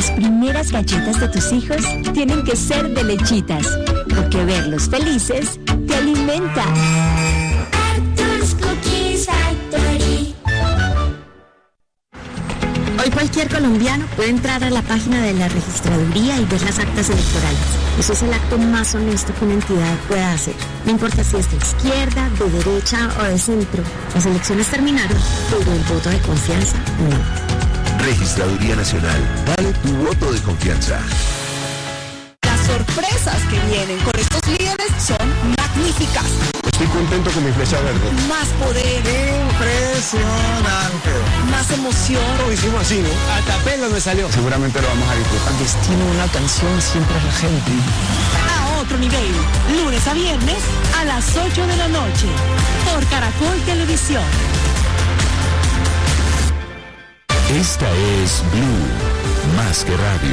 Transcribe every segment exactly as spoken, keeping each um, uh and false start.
las primeras galletas de tus hijos tienen que ser de Lechitas, porque verlos felices te alimenta. Arthur's Cookies Factory. Hoy cualquier colombiano puede entrar a la página de la registraduría y ver las actas electorales. Eso es el acto más honesto que una entidad pueda hacer. No importa si es de izquierda, de derecha o de centro. Las elecciones terminaron, pero el voto de confianza no. Registraduría Nacional. Dale tu voto de confianza. Las sorpresas que vienen con estos líderes son magníficas. Estoy contento con mi flecha verde. Más poder. Impresionante. Más emoción. Lo hicimos así, ¿no? Hasta pelo me salió. Seguramente lo vamos a disfrutar. El destino de una canción siempre es la gente. A otro nivel. Lunes a viernes a las ocho de la noche. Por Caracol Televisión. Esta es Blue, más que radio.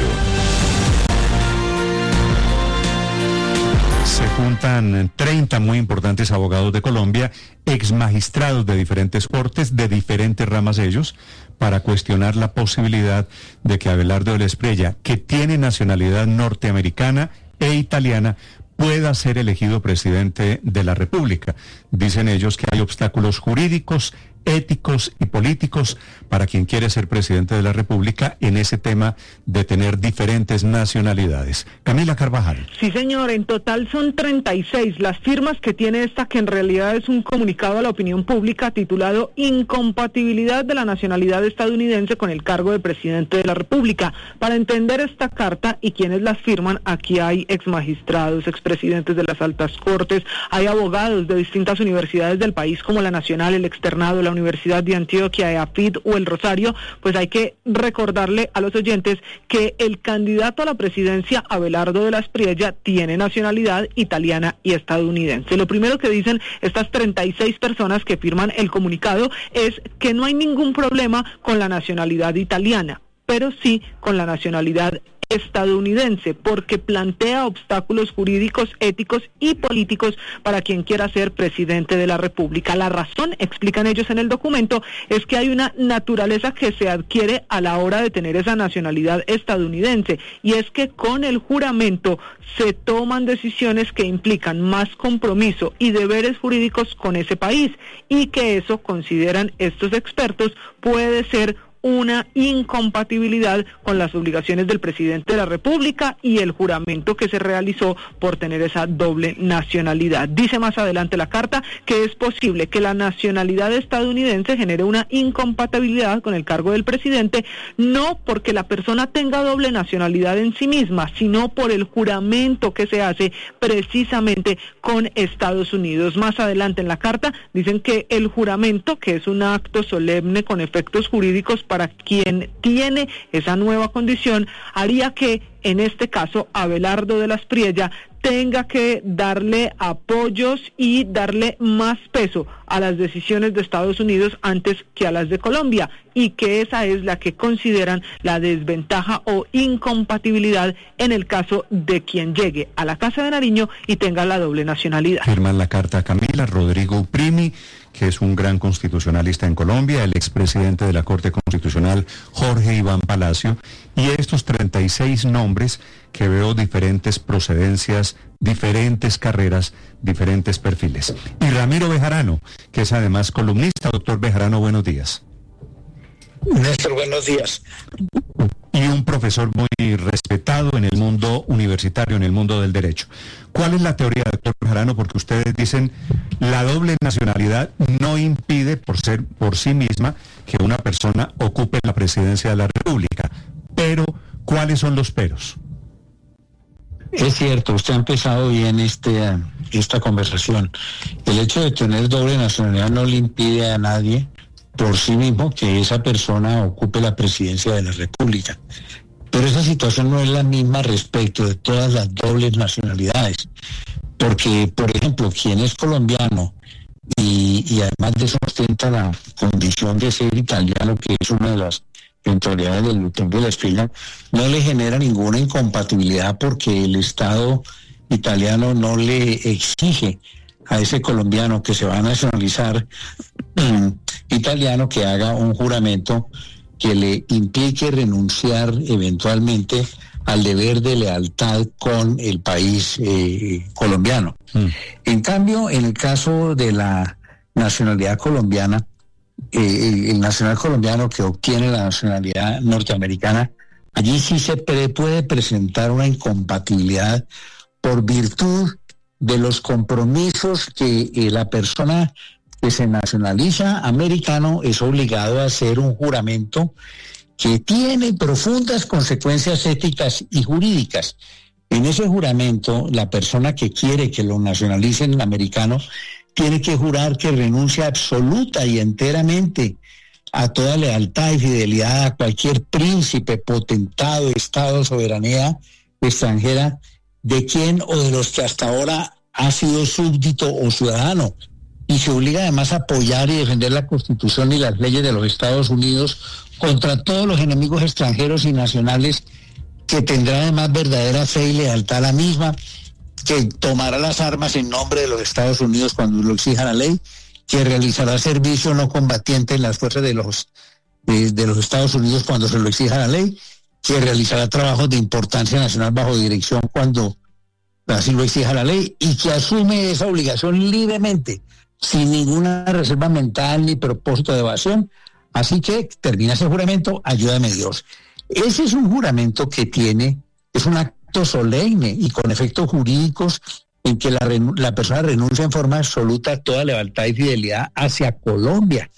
Se juntan treinta muy importantes abogados de Colombia, ex magistrados de diferentes cortes, de diferentes ramas ellos, para cuestionar la posibilidad de que Abelardo de la Espriella, que tiene nacionalidad norteamericana e italiana, pueda ser elegido presidente de la República. Dicen ellos que hay obstáculos jurídicos, éticos y políticos para quien quiere ser presidente de la República en ese tema de tener diferentes nacionalidades. Camila Carvajal. Sí, señor, en total son treinta y seis las firmas que tiene esta, que en realidad es un comunicado a la opinión pública titulado Incompatibilidad de la nacionalidad estadounidense con el cargo de presidente de la República. Para entender esta carta y quienes las firman, aquí hay exmagistrados, expresidentes de las altas cortes, hay abogados de distintas universidades del país como la Nacional, el Externado, la Universidad de Antioquia, EAFIT o el Rosario. Pues hay que recordarle a los oyentes que el candidato a la presidencia, Abelardo de la Espriella, tiene nacionalidad italiana y estadounidense. Lo primero que dicen estas treinta y seis personas que firman el comunicado es que no hay ningún problema con la nacionalidad italiana, pero sí con la nacionalidad estadounidense, porque plantea obstáculos jurídicos, éticos y políticos para quien quiera ser presidente de la República. La razón, explican ellos en el documento, es que hay una naturaleza que se adquiere a la hora de tener esa nacionalidad estadounidense, y es que con el juramento se toman decisiones que implican más compromiso y deberes jurídicos con ese país, y que eso, consideran estos expertos, puede ser una incompatibilidad con las obligaciones del presidente de la República y el juramento que se realizó por tener esa doble nacionalidad. Dice más adelante la carta que es posible que la nacionalidad estadounidense genere una incompatibilidad con el cargo del presidente, no porque la persona tenga doble nacionalidad en sí misma, sino por el juramento que se hace precisamente con Estados Unidos. Más adelante en la carta dicen que el juramento, que es un acto solemne con efectos jurídicos para quien tiene esa nueva condición, haría que, en este caso, Abelardo de la Espriella tenga que darle apoyos y darle más peso a las decisiones de Estados Unidos antes que a las de Colombia, y que esa es la que consideran la desventaja o incompatibilidad en el caso de quien llegue a la Casa de Nariño y tenga la doble nacionalidad. Firman la carta Camila Rodrigo Uprimi, que es un gran constitucionalista en Colombia, el expresidente de la Corte Constitucional, Jorge Iván Palacio, y estos treinta y seis nombres que veo diferentes procedencias, diferentes carreras, diferentes perfiles. Y Ramiro Bejarano, que es además columnista. Doctor Bejarano, buenos días. Néstor, buenos días. Y un profesor muy respetado en el mundo universitario, en el mundo del derecho. ¿Cuál es la teoría, doctor Bejarano? Porque ustedes dicen la doble nacionalidad no impide por ser por sí misma que una persona ocupe la presidencia de la República. Pero, ¿cuáles son los peros? Es cierto, usted ha empezado bien este, esta conversación. El hecho de tener doble nacionalidad no le impide a nadie por sí mismo que esa persona ocupe la presidencia de la República. Pero esa situación no es la misma respecto de todas las dobles nacionalidades. Porque, por ejemplo, quien es colombiano y, y además de eso ostenta la condición de ser italiano, que es una de las eventualidades del doctor de la Espriella, no le genera ninguna incompatibilidad porque el Estado italiano no le exige a ese colombiano que se va a nacionalizar um, italiano que haga un juramento que le implique renunciar eventualmente al deber de lealtad con el país eh, colombiano. Mm. En cambio, en el caso de la nacionalidad colombiana, eh, el nacional colombiano que obtiene la nacionalidad norteamericana, allí sí se pre- puede presentar una incompatibilidad por virtud de los compromisos que eh, la persona que se nacionaliza americano es obligado a hacer un juramento que tiene profundas consecuencias éticas y jurídicas. En ese juramento, la persona que quiere que lo nacionalicen americano tiene que jurar que renuncia absoluta y enteramente a toda lealtad y fidelidad a cualquier príncipe, potentado, estado, soberanía extranjera, de quien o de los que hasta ahora ha sido súbdito o ciudadano. Y se obliga además a apoyar y defender la Constitución y las leyes de los Estados Unidos contra todos los enemigos extranjeros y nacionales, que tendrá además verdadera fe y lealtad a la misma, que tomará las armas en nombre de los Estados Unidos cuando lo exija la ley, que realizará servicio no combatiente en las fuerzas de los, de, de los Estados Unidos cuando se lo exija la ley, que realizará trabajos de importancia nacional bajo dirección cuando así lo exija la ley, y que asume esa obligación libremente, sin ninguna reserva mental ni propósito de evasión. Así que termina ese juramento, ayúdame Dios. Ese es un juramento que tiene, es un acto solemne y con efectos jurídicos en que la, la persona renuncia en forma absoluta a toda lealtad y fidelidad hacia Colombia.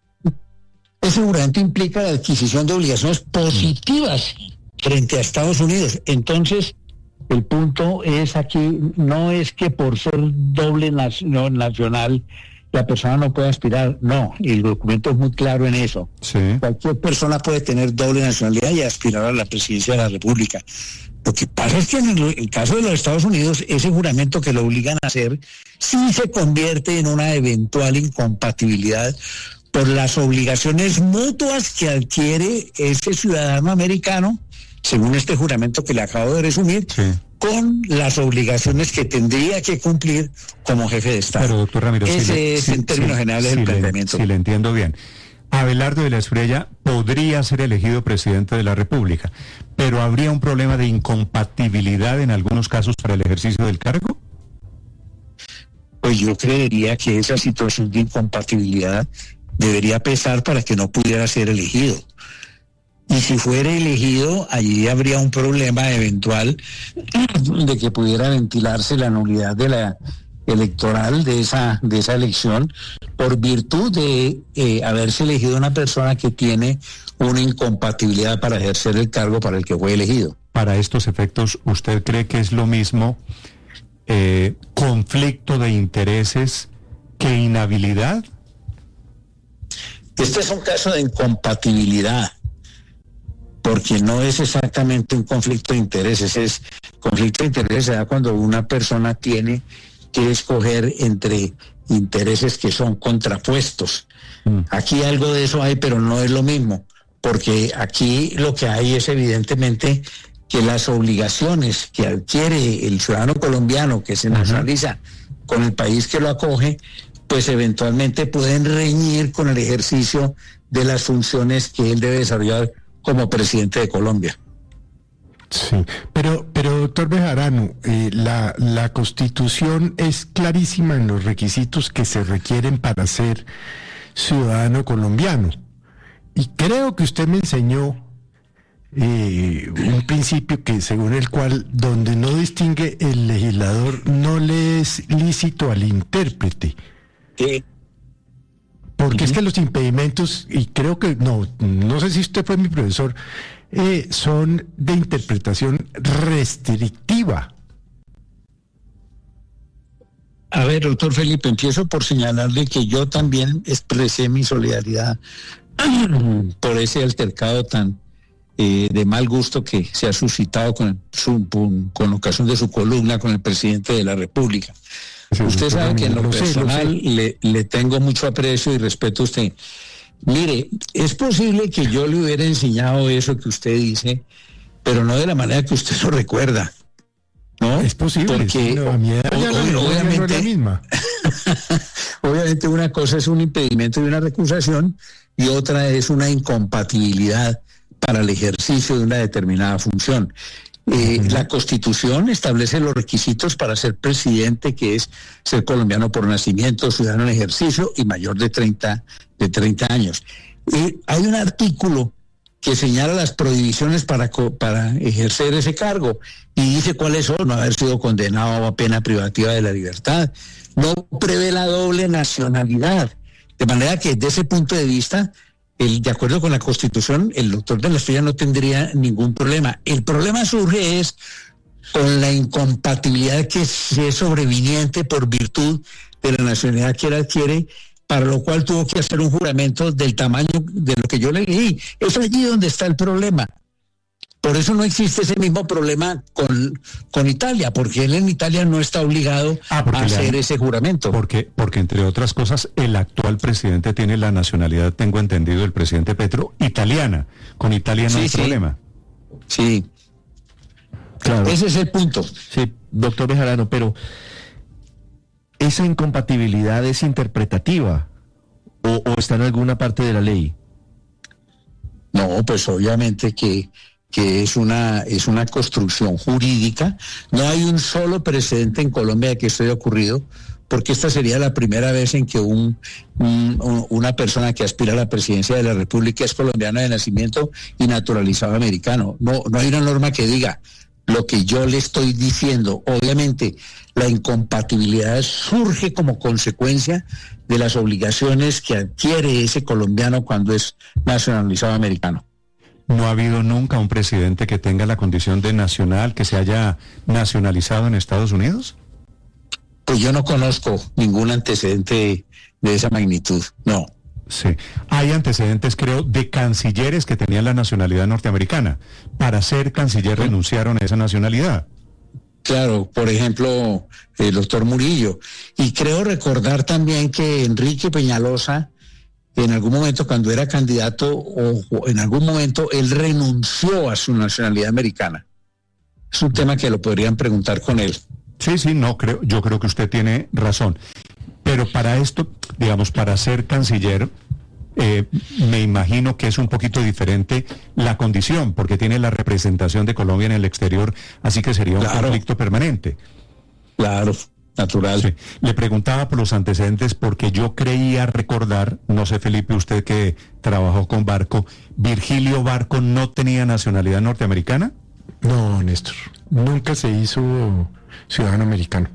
Ese juramento implica la adquisición de obligaciones positivas frente a Estados Unidos. Entonces, el punto es aquí, no es que por ser doble nacional la persona no puede aspirar, no, el documento es muy claro en eso. Sí. Cualquier persona puede tener doble nacionalidad y aspirar a la presidencia de la República. Lo que pasa es que en el, el caso de los Estados Unidos, ese juramento que lo obligan a hacer sí se convierte en una eventual incompatibilidad por las obligaciones mutuas que adquiere ese ciudadano americano, según este juramento que le acabo de resumir, sí, con las obligaciones que tendría que cumplir como jefe de Estado. Pero, doctor Ramiro, ese si le, es si, en términos si, generales si el le, planteamiento. Si le entiendo bien, Abelardo de la Espriella podría ser elegido presidente de la República, pero ¿habría un problema de incompatibilidad en algunos casos para el ejercicio del cargo? Pues yo creería que esa situación de incompatibilidad debería pesar para que no pudiera ser elegido. Y si fuera elegido, allí habría un problema eventual de que pudiera ventilarse la nulidad de la electoral de esa de esa elección por virtud de eh, haberse elegido una persona que tiene una incompatibilidad para ejercer el cargo para el que fue elegido. Para estos efectos, ¿usted cree que es lo mismo eh, conflicto de intereses que inhabilidad? Este es un caso de incompatibilidad, porque no es exactamente un conflicto de intereses, es conflicto de intereses se da cuando una persona tiene que escoger entre intereses que son contrapuestos. Mm. Aquí algo de eso hay, pero no es lo mismo, porque aquí lo que hay es evidentemente que las obligaciones que adquiere el ciudadano colombiano que se nacionaliza uh-huh. con el país que lo acoge, pues eventualmente pueden reñir con el ejercicio de las funciones que él debe desarrollar como presidente de Colombia. Sí, pero, pero doctor Bejarano, eh, la, la Constitución es clarísima en los requisitos que se requieren para ser ciudadano colombiano. Y creo que usted me enseñó eh, un principio que según el cual donde no distingue el legislador no le es lícito al intérprete. Sí. Porque uh-huh. es que los impedimentos, y creo que, no, no sé si usted fue mi profesor, eh, son de interpretación restrictiva. A ver, doctor Felipe, empiezo por señalarle que yo también expresé mi solidaridad por ese altercado tan eh, de mal gusto que se ha suscitado con, su, con ocasión de su columna con el presidente de la República. Sí, usted sabe que en lo, lo personal sé, lo sé. Le, le tengo mucho aprecio y respeto a usted. Mire, es posible que yo le hubiera enseñado eso que usted dice, pero no de la manera que usted lo recuerda, ¿no? Es posible, porque no, a mi edad ya la obviamente, no es la misma. obviamente Obviamente una cosa es un impedimento de una recusación y otra es una incompatibilidad para el ejercicio de una determinada función. Eh, la Constitución establece los requisitos para ser presidente, que es ser colombiano por nacimiento, ciudadano en ejercicio y mayor de treinta, de treinta años. Eh, hay un artículo que señala las prohibiciones para, para ejercer ese cargo y dice cuáles son: no haber sido condenado a pena privativa de la libertad, no prevé la doble nacionalidad, de manera que desde ese punto de vista, el, de acuerdo con la Constitución, el doctor de la Espriella no tendría ningún problema. El problema surge es con la incompatibilidad que si es sobreviniente por virtud de la nacionalidad que él adquiere, para lo cual tuvo que hacer un juramento del tamaño de lo que yo le leí. Es allí donde está el problema. Por eso no existe ese mismo problema con, con Italia, porque él en Italia no está obligado ah, a hacer ese juramento. Porque, porque, entre otras cosas, el actual presidente tiene la nacionalidad, tengo entendido, el presidente Petro, italiana. Con Italia no sí, hay sí. problema. Sí, claro. Ese es el punto. Sí, doctor Bejarano, pero ¿esa incompatibilidad es interpretativa o, o está en alguna parte de la ley? No, pues obviamente que... que es una es una construcción jurídica. No hay un solo precedente en Colombia de que esto haya ocurrido, porque esta sería la primera vez en que un, un una persona que aspira a la presidencia de la República es colombiano de nacimiento y naturalizado americano. No, no hay una norma que diga lo que yo le estoy diciendo. Obviamente, la incompatibilidad surge como consecuencia de las obligaciones que adquiere ese colombiano cuando es nacionalizado americano. ¿No ha habido nunca un presidente que tenga la condición de nacional, que se haya nacionalizado en Estados Unidos? Pues yo no conozco ningún antecedente de, de esa magnitud, no. Sí, hay antecedentes, creo, de cancilleres que tenían la nacionalidad norteamericana. Para ser canciller ¿Sí? renunciaron a esa nacionalidad. Claro, por ejemplo, el doctor Murillo. Y creo recordar también que Enrique Peñalosa, en algún momento cuando era candidato, o en algún momento él renunció a su nacionalidad americana. Es un tema que lo podrían preguntar con él. Sí, sí, no creo, yo creo que usted tiene razón. Pero para esto, digamos, para ser canciller, eh, me imagino que es un poquito diferente la condición, porque tiene la representación de Colombia en el exterior, así que sería un claro. conflicto permanente. Claro. Natural. Sí. Le preguntaba por los antecedentes porque yo creía recordar, no sé Felipe, usted que trabajó con Barco, ¿Virgilio Barco no tenía nacionalidad norteamericana? No, Néstor, nunca se hizo ciudadano americano.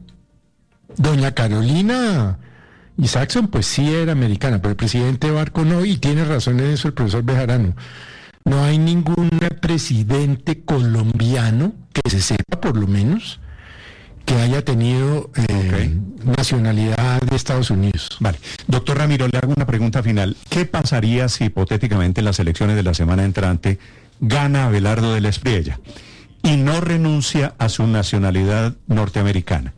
Doña Carolina Isaacson pues sí era americana, pero el presidente Barco no, y tiene razón en eso el profesor Bejarano. No hay ningún presidente colombiano, que se sepa por lo menos, que haya tenido eh, okay. nacionalidad de Estados Unidos. Vale. Doctor Ramiro, le hago una pregunta final. ¿Qué pasaría si hipotéticamente en las elecciones de la semana entrante gana Abelardo de la Espriella y no renuncia a su nacionalidad norteamericana?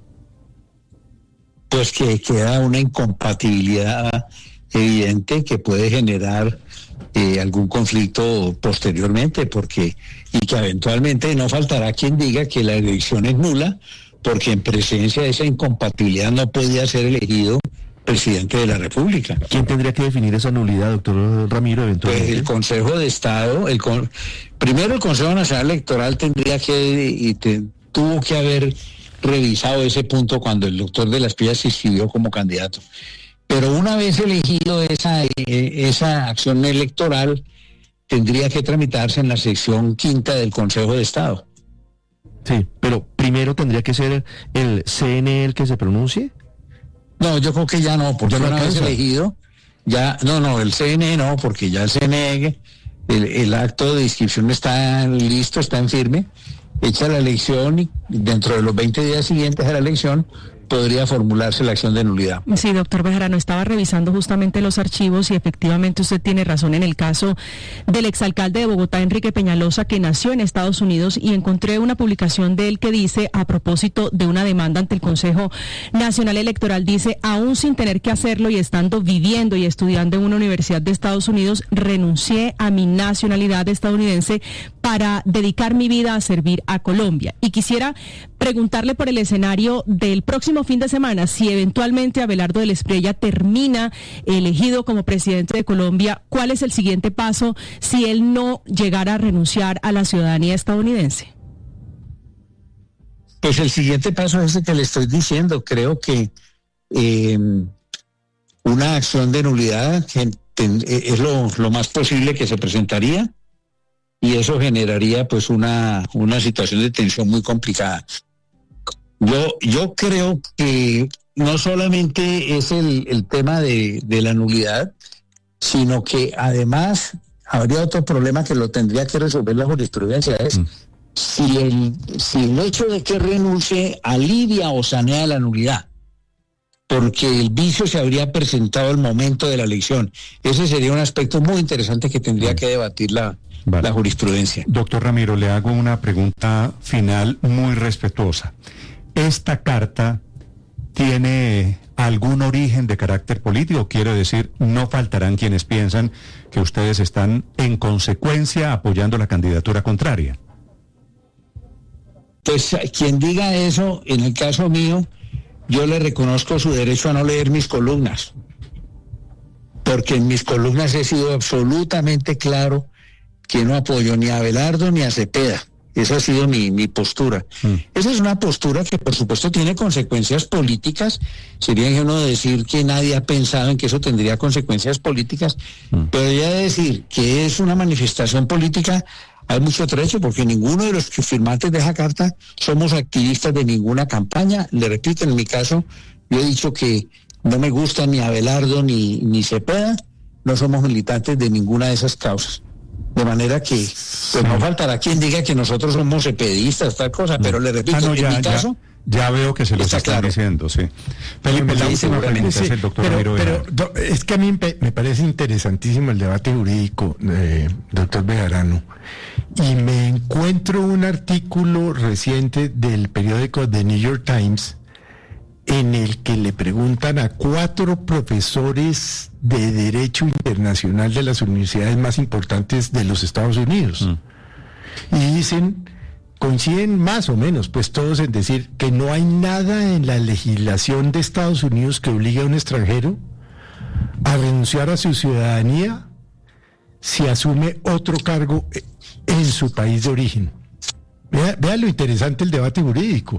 Pues que queda una incompatibilidad evidente que puede generar eh, algún conflicto posteriormente, porque y que eventualmente no faltará quien diga que la elección es nula, porque en presencia de esa incompatibilidad no podía ser elegido presidente de la República. ¿Quién tendría que definir esa nulidad, doctor Ramiro, eventualmente? Pues el Consejo de Estado, el con, primero el Consejo Nacional Electoral tendría que, y te, tuvo que haber revisado ese punto cuando el doctor de la Espriella se inscribió como candidato. Pero una vez elegido esa, esa acción electoral, tendría que tramitarse en la sección quinta del Consejo de Estado. Sí, pero primero tendría que ser el C N E el que se pronuncie. No, yo creo que ya no, porque una vez elegido, ya, no, no, el C N E no, porque ya el C N E, el, el acto de inscripción está listo, está en firme, hecha la elección y dentro de los veinte días siguientes a la elección podría formularse la acción de nulidad. Sí, doctor Bejarano, estaba revisando justamente los archivos y efectivamente usted tiene razón en el caso del exalcalde de Bogotá, Enrique Peñalosa, que nació en Estados Unidos, y encontré una publicación de él que dice, a propósito de una demanda ante el Consejo Nacional Electoral, dice, aún sin tener que hacerlo y estando viviendo y estudiando en una universidad de Estados Unidos, renuncié a mi nacionalidad estadounidense para dedicar mi vida a servir a Colombia. Y quisiera preguntarle por el escenario del próximo fin de semana, si eventualmente Abelardo del Espriella termina elegido como presidente de Colombia, ¿cuál es el siguiente paso si él no llegara a renunciar a la ciudadanía estadounidense? Pues el siguiente paso es el que le estoy diciendo. Creo que eh, una acción de nulidad es lo, lo más posible que se presentaría, y eso generaría pues una, una situación de tensión muy complicada. Yo, yo creo que no solamente es el, el tema de, de la nulidad, sino que además habría otro problema que lo tendría que resolver la jurisprudencia, es mm. si, el, si el hecho de que renuncie alivia o sanea la nulidad, porque el vicio se habría presentado al momento de la elección. Ese sería un aspecto muy interesante que tendría que debatir la, vale. la jurisprudencia. Doctor Ramiro, le hago una pregunta final muy respetuosa. ¿Esta carta tiene algún origen de carácter político? Quiero decir, no faltarán quienes piensan que ustedes están en consecuencia apoyando la candidatura contraria. Pues quien diga eso, en el caso mío, yo le reconozco su derecho a no leer mis columnas, porque en mis columnas he sido absolutamente claro que no apoyo ni a Abelardo ni a Cepeda. Esa ha sido mi, mi postura. Mm. Esa es una postura que por supuesto tiene consecuencias políticas. Sería ingenuo decir que nadie ha pensado en que eso tendría consecuencias políticas, mm. pero ya decir que es una manifestación política, hay mucho trecho, porque ninguno de los firmantes de esa carta somos activistas de ninguna campaña. Le repito, en mi caso, yo he dicho que no me gusta ni Abelardo ni, ni Cepeda, no somos militantes de ninguna de esas causas. De manera que pues, no faltará quien diga que nosotros somos cepedistas, tal cosa, pero le repito, ah, no, ya, en mi caso... Ya, ya veo que se lo está están claro. diciendo, sí. Felipe, la última pregunta es el doctor Ramiro. Pero, pero do, es que a mí me parece interesantísimo el debate jurídico, eh, doctor Bejarano, y me encuentro un artículo reciente del periódico The New York Times en el que le preguntan a cuatro profesores de Derecho Internacional de las universidades más importantes de los Estados Unidos. Mm. Y dicen, coinciden más o menos, pues todos en decir que no hay nada en la legislación de Estados Unidos que obligue a un extranjero a renunciar a su ciudadanía si asume otro cargo en su país de origen. Vea, vea lo interesante el debate jurídico.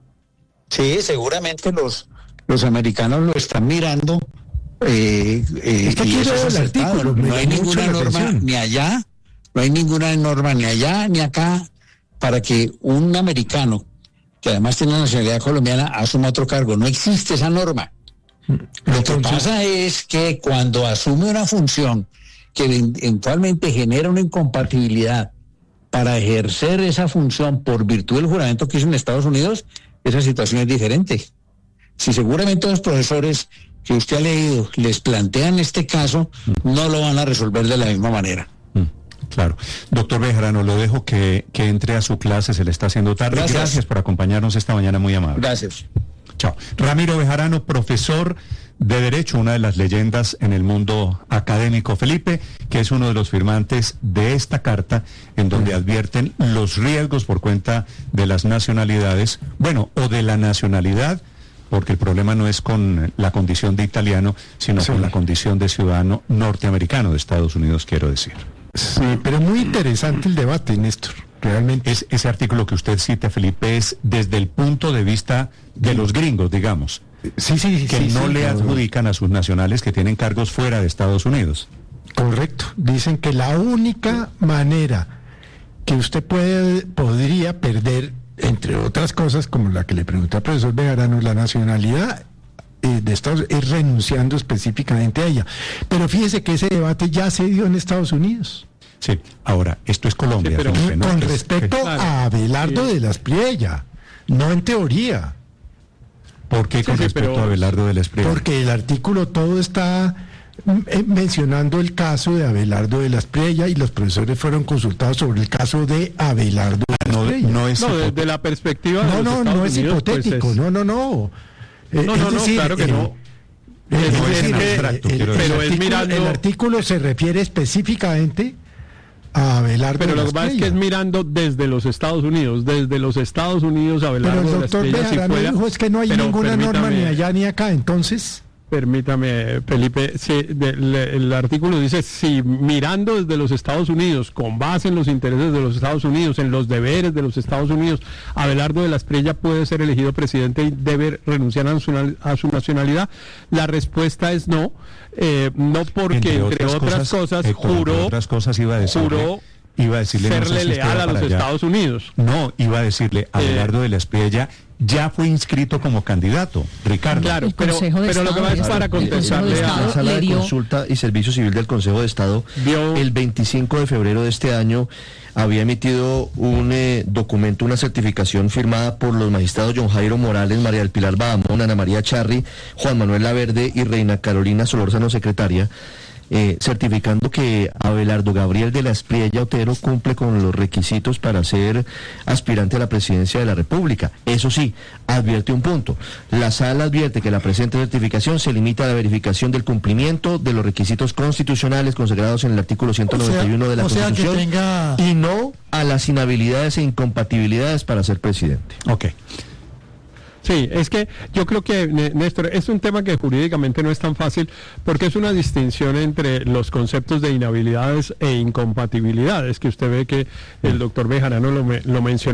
Sí, seguramente los los americanos lo están mirando. Eh, eh, es que aquí veo el artículo. No hay ninguna norma ni allá, no hay ninguna norma ni allá ni acá para que un americano que además tiene nacionalidad colombiana asuma otro cargo. No existe esa norma. Lo que pasa es que cuando asume una función que eventualmente genera una incompatibilidad para ejercer esa función por virtud del juramento que hizo en Estados Unidos, esa situación es diferente. Si seguramente los profesores que usted ha leído les plantean este caso, no lo van a resolver de la misma manera. Claro. Doctor Bejarano, lo dejo que, que entre a su clase, se le está haciendo tarde. Gracias. Gracias por acompañarnos esta mañana, muy amable. Gracias. Chao. Ramiro Bejarano, profesor de Derecho, una de las leyendas en el mundo académico. Felipe, que es uno de los firmantes de esta carta en donde advierten los riesgos por cuenta de las nacionalidades, bueno, o de la nacionalidad, porque el problema no es con la condición de italiano, sino sí. con la condición de ciudadano norteamericano de Estados Unidos, quiero decir. Sí, pero muy interesante el debate, Néstor. Realmente es ese artículo que usted cita, Felipe, es desde el punto de vista de los gringos, digamos. Sí, sí, que sí, no sí, le claro. adjudican a sus nacionales que tienen cargos fuera de Estados Unidos. Correcto. Dicen que la única manera que usted puede podría perder, entre otras cosas, como la que le pregunté al profesor Bejarano, la nacionalidad eh, de Estados Unidos, es renunciando específicamente a ella. Pero fíjese que ese debate ya se dio en Estados Unidos. Sí, ahora, esto es Colombia. Sí, pero Felipe, ¿no? Con es, respecto claro. a Abelardo sí. de la Espriella, no en teoría. ¿Por qué con sí, respecto pero... a Abelardo de la Espriella? Porque el artículo todo está eh, mencionando el caso de Abelardo de la Espriella y los profesores fueron consultados sobre el caso de Abelardo de la Espriella. No, no es no, desde la perspectiva de No, los no, Estados no es Unidos, hipotético, pues es... no, no, no. Eh, no, no, no, decir, claro que eh, no. Es, es decir, abstracto, el, el, pero el, es artículo, mirando... el artículo se refiere específicamente a Abelardo Pero de lo la que pasa es que Espriella. es mirando desde los Estados Unidos, desde los Estados Unidos a Abelardo Pero el de la doctor Espriella, si Bejarano fuera- dijo es que no hay pero ninguna norma permítame- ni allá ni acá, entonces... Permítame, Felipe, sí, de- le- el artículo dice, si mirando desde los Estados Unidos, con base en los intereses de los Estados Unidos, en los deberes de los Estados Unidos, Abelardo de la Espriella puede ser elegido presidente y debe renunciar a su, a su nacionalidad, la respuesta es no, eh, no porque, entre, otras, cosas, eh, como entre juró, otras cosas iba a decirle, juró iba a decirle, no sé serle si usted leal va a los para allá. Estados Unidos. No, iba a decirle, Abelardo de la Espriella ya fue inscrito como candidato, Ricardo. Claro, El pero, Consejo de pero lo que Estado, va es para el Consejo de contestarle Estado a... La Sala le de dio- Consulta y Servicio Civil del Consejo de Estado Dio- el veinticinco de febrero de este año había emitido un eh, documento, una certificación firmada por los magistrados John Jairo Morales, María del Pilar Bahamón, Ana María Charri, Juan Manuel Laverde y Reina Carolina Solórzano, secretaria, eh, certificando que Abelardo Gabriel de la Espriella Otero cumple con los requisitos para ser aspirante a la presidencia de la República. Eso sí, advierte un punto. La sala advierte que la presente certificación se limita a la verificación del cumplimiento de los requisitos constitucionales consagrados en el artículo ciento noventa y uno de la o sea, que Constitución tenga- y no a las inhabilidades e incompatibilidades para ser presidente. Ok. Sí, es que yo creo que, Né- Néstor, es un tema que jurídicamente no es tan fácil porque es una distinción entre los conceptos de inhabilidades e incompatibilidades, que usted ve que el doctor Bejarano lo, me- lo mencionó.